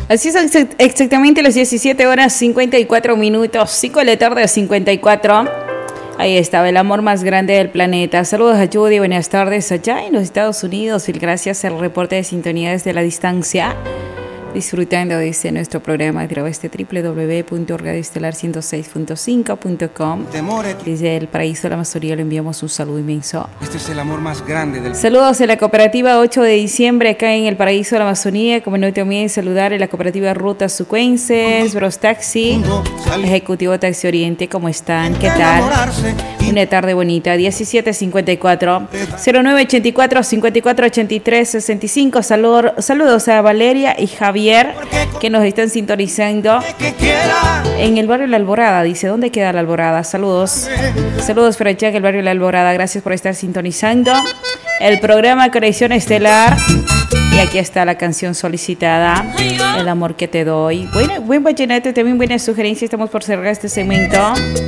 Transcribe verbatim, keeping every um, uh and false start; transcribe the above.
Así es ex- exactamente las diecisiete horas cincuenta y cuatro minutos, cinco de la tarde cincuenta y cuatro. Ahí estaba el amor más grande del planeta. Saludos a Judy, buenas tardes allá en los Estados Unidos. Y gracias al reporte de sintonía desde la distancia. Disfrutando de este nuestro programa a través de doble u doble u doble u punto radio estelar ciento seis punto cinco punto com. Desde el paraíso de la Amazonía le enviamos un saludo inmenso. Este es el amor más grande del... Saludos a la cooperativa ocho de diciembre acá en el paraíso de la Amazonía. Como no te olvides saludar a la cooperativa Rutas Sucuenses, Bros Taxi, Ejecutivo Taxi Oriente. ¿Cómo están? ¿Qué tal? Una tarde bonita. diecisiete cincuenta y cuatro, cero nueve ochenta y cuatro, cincuenta y cuatro ochenta y tres sesenta y cinco. Saludos, saludos a Valeria y Javier, que nos están sintonizando en el barrio La Alborada. Dice, ¿dónde queda La Alborada? Saludos. Saludos para allá en el barrio La Alborada. Gracias por estar sintonizando el programa Conexión Estelar. Y aquí está la canción solicitada, El amor que te doy. Bueno, buen vallenato, también buena sugerencia. Estamos por cerrar este segmento.